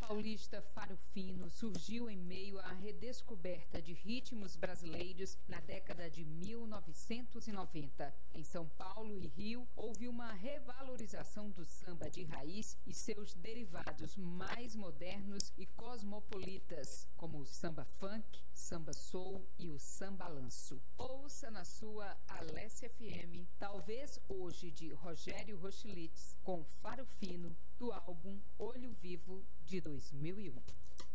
paulista Faro Fino surgiu em meio à redescoberta de ritmos brasileiros na década de 1990. Em São Paulo e Rio, houve uma revalorização do samba de raiz e seus derivados mais modernos e cosmopolitas, como o samba funk, samba soul e o sambalanço. Ouça na sua Alessia FM, talvez hoje, de Rogério Rochilitz, com Faro Fino, do álbum Olho Vivo, de 2001.